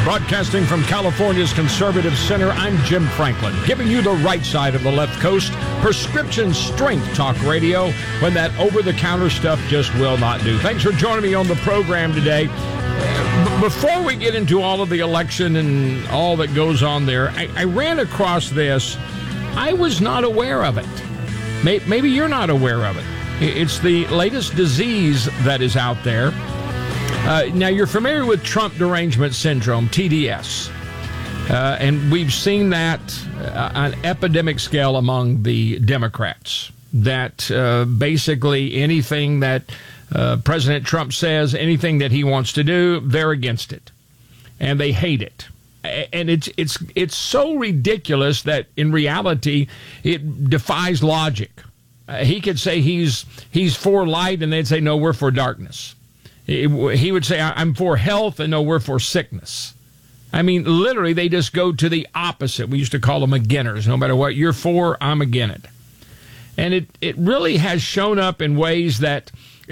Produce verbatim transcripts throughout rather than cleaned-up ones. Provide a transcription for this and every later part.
Broadcasting from California's conservative center, I'm Jim Franklin, giving you the right side of the left coast, prescription strength talk radio, when that over-the-counter stuff just will not do. Thanks for joining me on the program today. B- before we get into all of the election and all that goes on there, I, I ran across this. I was not aware of it. May- maybe you're not aware of it. It's the latest disease that is out there. Uh, now, you're familiar with Trump derangement syndrome, T D S, uh, and we've seen that uh, on an epidemic scale among the Democrats, that uh, basically anything that uh, President Trump says, anything that he wants to do, they're against it, and they hate it. And it's it's it's so ridiculous that in reality it defies logic. Uh, he could say he's he's for light, and they'd say, no, we're for darkness. He would say, I'm for health, and no, we're for sickness. I mean, literally, they just go to the opposite. We used to call them beginners. No matter what you're for, I'm against it. And it, it really has shown up in ways that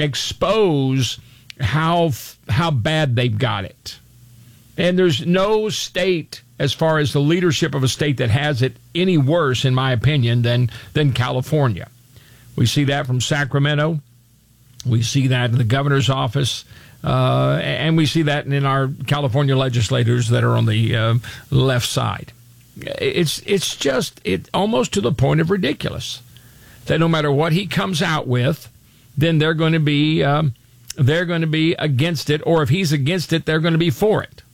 expose how how bad they've got it. And there's no state, as far as the leadership of a state, that has it any worse, in my opinion, than than California. We see that from Sacramento. We see that in the governor's office, uh, and we see that in our California legislators that are on the uh, left side. It's it's just it almost to the point of ridiculous that no matter what he comes out with, then they're going to be um, they're going to be against it, or if he's against it, they're going to be for it.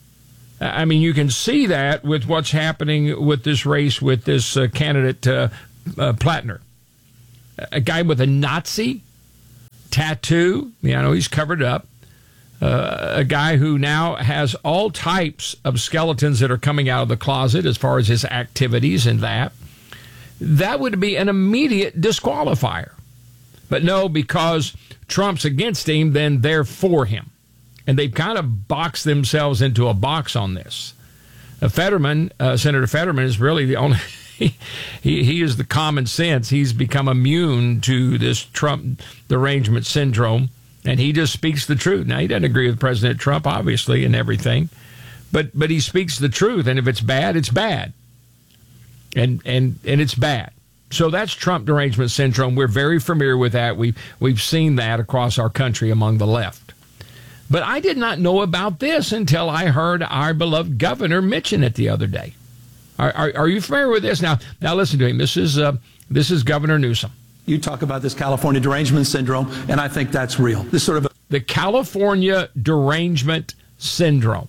I mean, you can see that with what's happening with this race with this uh, candidate uh, uh, Plattner, a guy with a Nazi tattoo. You know, he's covered up. Uh, a guy who now has all types of skeletons that are coming out of the closet as far as his activities and that. That would be an immediate disqualifier. But no, because Trump's against him, then they're for him. And they've kind of boxed themselves into a box on this. Uh, Fetterman, uh, Senator Fetterman, is really the only... He, he he is the common sense. He's become immune to this Trump derangement syndrome, and he just speaks the truth. Now, he doesn't agree with President Trump, obviously, and everything, but but he speaks the truth, and if it's bad, it's bad, and and and it's bad. So that's Trump derangement syndrome. We're very familiar with that. We've we've seen that across our country among the left. But I did not know about this until I heard our beloved governor mention it the other day. Are, are, are you familiar with this? Now, now listen to him. This is uh, this is Governor Newsom. You talk about this California derangement syndrome, and I think that's real. This sort of a- the California derangement syndrome.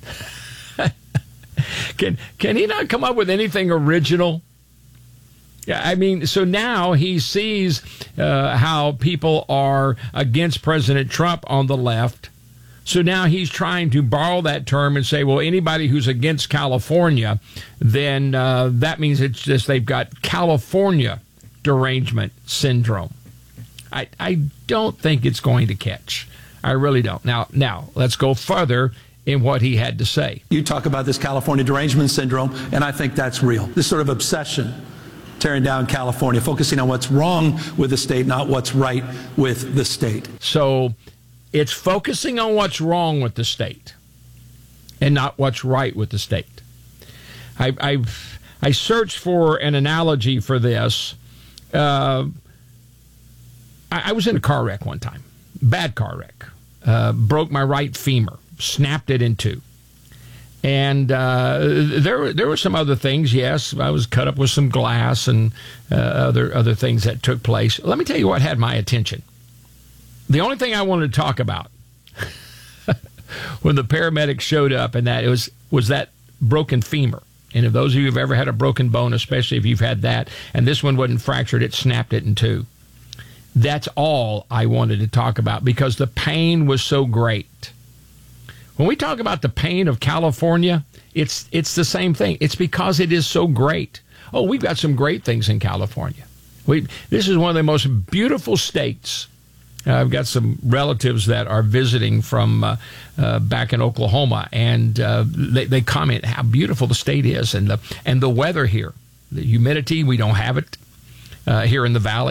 can can he not come up with anything original? Yeah, I mean, so now he sees uh, how people are against President Trump on the left. So now he's trying to borrow that term and say, well, anybody who's against California, then uh, that means it's just they've got California derangement syndrome. I, I don't think it's going to catch. I really don't. Now, now let's go further in what he had to say. You talk about this California derangement syndrome, and I think that's real. This sort of obsession, tearing down California, focusing on what's wrong with the state, not what's right with the state. So it's focusing on what's wrong with the state and not what's right with the state. I I, I searched for an analogy for this. Uh, I, I was in a car wreck one time, bad car wreck. Uh, broke my right femur, snapped it in two. And uh, there, there were some other things. Yes, I was cut up with some glass and uh, other other things that took place. Let me tell you what had my attention. The only thing I wanted to talk about when the paramedics showed up and that it was was that broken femur. And if those of you who've ever had a broken bone, especially if you've had that, and this one wasn't fractured, it snapped it in two. That's all I wanted to talk about because the pain was so great. When we talk about the pain of California, it's it's the same thing. It's because it is so great. Oh, we've got some great things in California. We this is one of the most beautiful states. Uh, I've got some relatives that are visiting from uh, uh, back in Oklahoma, and uh, they, they comment how beautiful the state is, and the and the weather here, the humidity, we don't have it uh, here in the valley.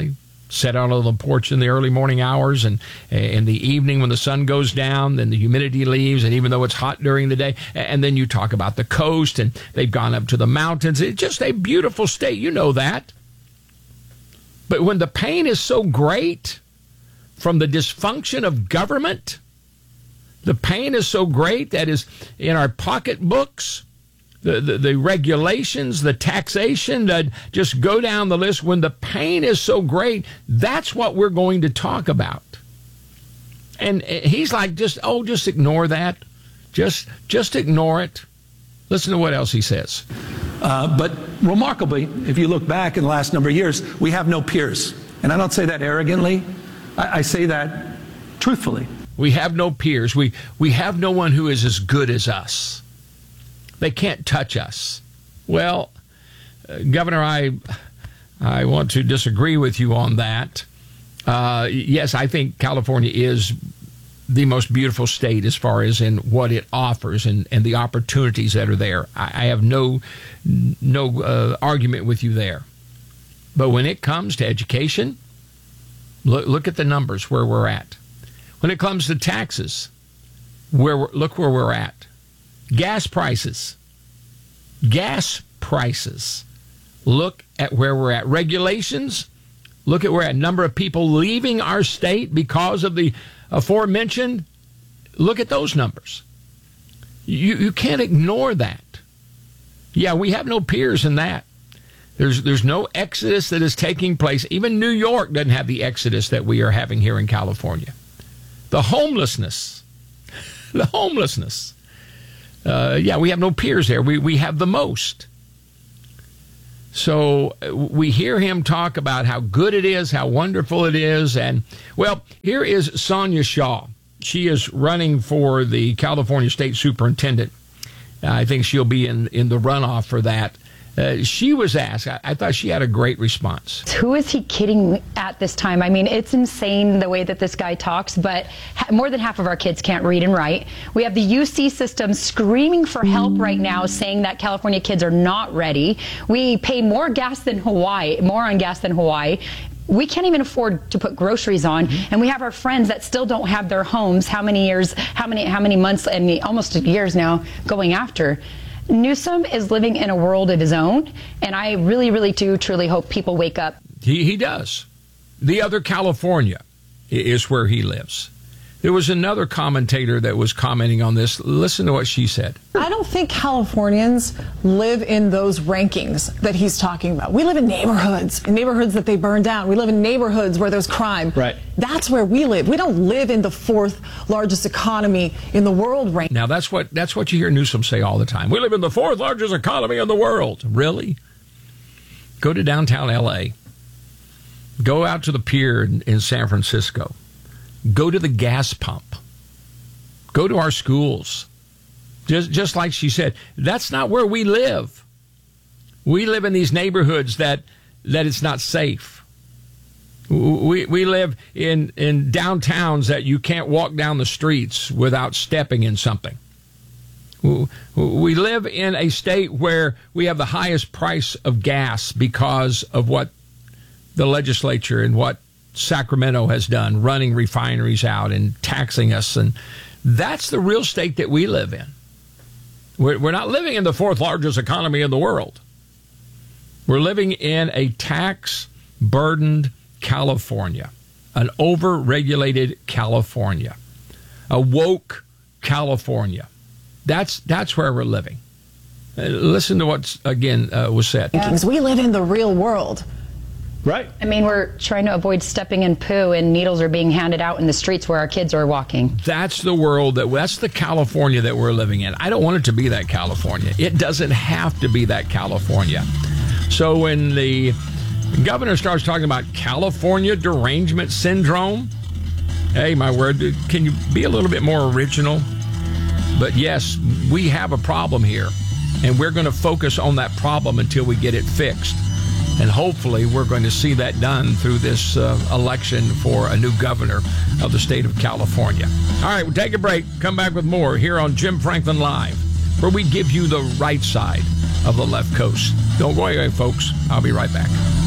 Sit out on the porch in the early morning hours, and in the evening when the sun goes down, then the humidity leaves, and even though it's hot during the day, and then you talk about the coast, and they've gone up to the mountains. It's just a beautiful state. You know that. But when the pain is so great from the dysfunction of government, the pain is so great that is in our pocketbooks, The, the, the regulations, the taxation, the, just go down the list. When the pain is so great, that's what we're going to talk about. And he's like, just, oh, just ignore that. Just, just ignore it. Listen to what else he says. Uh, but remarkably, if you look back in the last number of years, we have no peers. And I don't say that arrogantly. I, I say that truthfully. We have no peers. We, we have no one who is as good as us. They can't touch us. Well, uh, Governor, I I want to disagree with you on that. Uh, yes, I think California is the most beautiful state as far as in what it offers and, and the opportunities that are there. I, I have no, no uh, argument with you there. But when it comes to education, look, look at the numbers where we're at. When it comes to taxes, where we're, look where we're at. Gas prices. Gas prices. Look at where we're at. Regulations. Look at where we're at. Number of people leaving our state because of the aforementioned. Look at those numbers. You, you can't ignore that. Yeah, we have no peers in that. There's, there's no exodus that is taking place. Even New York doesn't have the exodus that we are having here in California. The homelessness. The homelessness. Uh, yeah, we have no peers there. We we have the most. So we hear him talk about how good it is, how wonderful it is. And, well, here is Sonia Shaw. She is running for the California State Superintendent. I think she'll be in, in the runoff for that. Uh, she was asked, I, I thought she had a great response. Who is he kidding at this time? I mean, it's insane the way that this guy talks, but ha- more than half of our kids can't read and write. We have the U C system screaming for help right now, saying that California kids are not ready. We pay more gas than Hawaii, more on gas than Hawaii. We can't even afford to put groceries on, mm-hmm. and we have our friends that still don't have their homes. How many years, how many, how many months, and almost years now going after. Newsom is living in a world of his own, and I really, really do truly hope people wake up. He, he does. The other California is where he lives. There was another commentator that was commenting on this. Listen to what she said. I don't think Californians live in those rankings that he's talking about. We live in neighborhoods, in neighborhoods that they burn down. We live in neighborhoods where there's crime. Right. That's where we live. We don't live in the fourth largest economy in the world ranking. Now, that's what that's what you hear Newsom say all the time. We live in the fourth largest economy in the world. Really? Go to downtown L A. Go out to the pier in, in San Francisco. Go to the gas pump. Go to our schools. Just just like she said, that's not where we live. We live in these neighborhoods that that it's not safe. We we live in, in downtowns that you can't walk down the streets without stepping in something. We live in a state where we have the highest price of gas because of what the legislature and what Sacramento has done, running refineries out and taxing us. And that's the real state that we live in. We're, we're not living in the fourth largest economy in the world. We're living in a tax-burdened California, an over-regulated California, a woke California. That's, that's where we're living. Uh, listen to what, again, uh, was said. Because we live in the real world. Right. I mean, we're trying to avoid stepping in poo, and needles are being handed out in the streets where our kids are walking. That's the world, that that's the California that we're living in. I don't want it to be that California. It doesn't have to be that California. So when the governor starts talking about California derangement syndrome, hey, my word, can you be a little bit more original? But yes, we have a problem here, and we're going to focus on that problem until we get it fixed. And hopefully we're going to see that done through this uh, election for a new governor of the state of California. All right, we'll take a break. Come back with more here on Jim Franklin Live, where we give you the right side of the left coast. Don't go away, folks. I'll be right back.